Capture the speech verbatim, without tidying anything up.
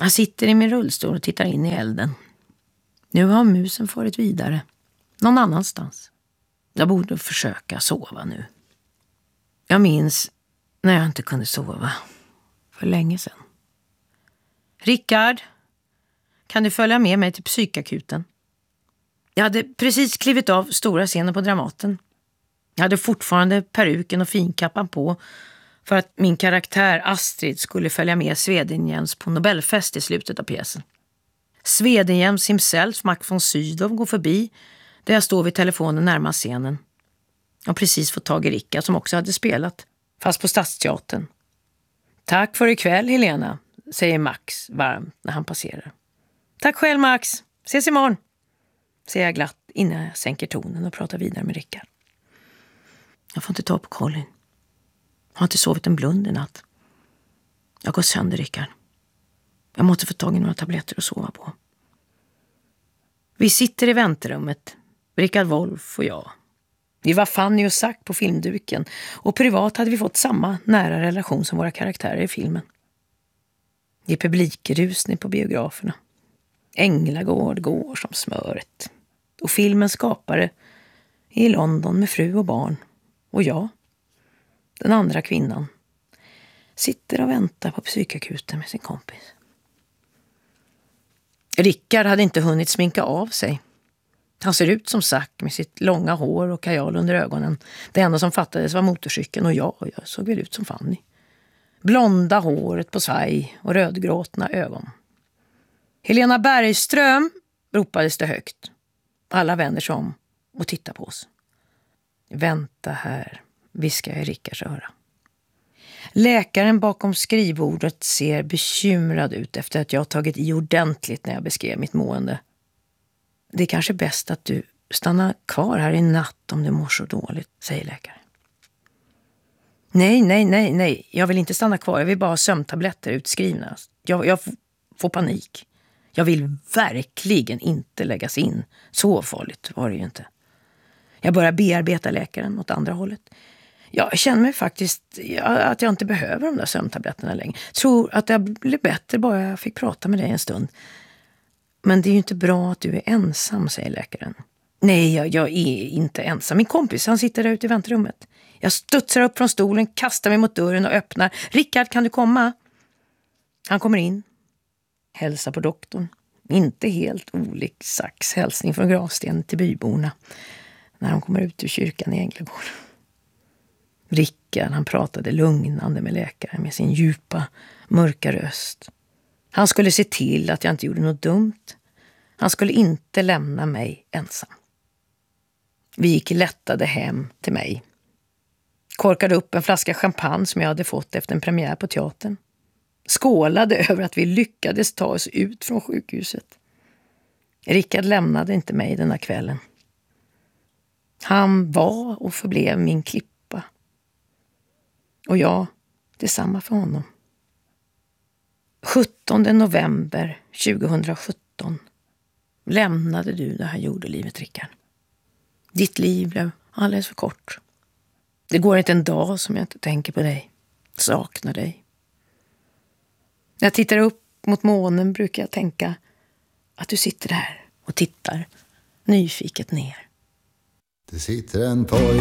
Jag sitter i min rullstol och tittar in i elden. Nu har musen farit vidare. Någon annanstans. Jag borde försöka sova nu. Jag minns när jag inte kunde sova. För länge sedan. Rickard, kan du följa med mig till psykakuten? Jag hade precis klivit av stora scenen på Dramaten. Jag hade fortfarande peruken och finkappan på för att min karaktär Astrid skulle följa med Swedenhjems på Nobelfest i slutet av pjäsen. Swedenhjems himself, Max von Sydow, går förbi där jag står vid telefonen närmast scenen. Och precis fått tag i Rickard som också hade spelat, fast på Stadsteatern. Tack för ikväll, Helena, säger Max varmt när han passerar. Tack själv, Max. Ses imorgon, säger jag glatt innan jag sänker tonen och pratar vidare med Rickard. Jag får inte ta på Colin. Jag har inte sovit en blund i natt. Jag går sönder, Rickard. Jag måste få tag i några tabletter att sova på. Vi sitter i väntrummet, Rickard Wolff och jag. Vi var Fanny och Zack på filmduken och privat hade vi fått samma nära relation som våra karaktärer i filmen. Det är publikrusning på biograferna. Änglagård går som smöret. Och filmens skapare är i London med fru och barn. Och jag, den andra kvinnan, sitter och väntar på psykakuten med sin kompis. Rickard hade inte hunnit sminka av sig. Han ser ut som Zack med sitt långa hår och kajal under ögonen. Det enda som fattades var motorcykeln och jag, och jag såg väl ut som Fanny. Blonda håret på svaj och rödgråtna ögon. Helena Bergström, ropades det högt. Alla vänder sig om och tittar på oss. Vänta här, viskar jag i Rickards öra. Läkaren bakom skrivbordet ser bekymrad ut efter att jag tagit i ordentligt när jag beskrev mitt mående. Det är kanske bäst att du stannar kvar här i natt om du mår så dåligt, säger läkaren. Nej, nej, nej, nej. Jag vill inte stanna kvar. Jag vill bara ha sömntabletter utskrivna. Jag, jag får panik. Jag vill verkligen inte läggas in. Så farligt var det ju inte. Jag börjar bearbeta läkaren åt andra hållet. Jag känner mig faktiskt att jag inte behöver de där sömntabletterna längre. Tror att det blir bättre bara jag fick prata med dig en stund. Men det är ju inte bra att du är ensam, säger läkaren. Nej, jag, jag är inte ensam. Min kompis, han sitter där ute i väntrummet. Jag studsar upp från stolen, kastar mig mot dörren och öppnar. Rickard, kan du komma? Han kommer in. Hälsar på doktorn. Inte helt olik Zacks hälsning från gravsten till byborna när de kommer ut ur kyrkan i Änglagård. Rickard, han pratade lugnande med läkaren med sin djupa, mörka röst. Han skulle se till att jag inte gjorde något dumt. Han skulle inte lämna mig ensam. Vi gick lättade hem till mig. Korkade upp en flaska champagne som jag hade fått efter en premiär på teatern. Skålade över att vi lyckades ta oss ut från sjukhuset. Rickard lämnade inte mig den här kvällen. Han var och förblev min klippa. Och jag, detsamma för honom. sjuttonde november tjugohundrasjutton lämnade du det här jordelivet, Rickard. Ditt liv blev alldeles för kort. Det går inte en dag som jag inte tänker på dig. Saknar dig. När jag tittar upp mot månen brukar jag tänka att du sitter där och tittar nyfiket ner. Det sitter en pojke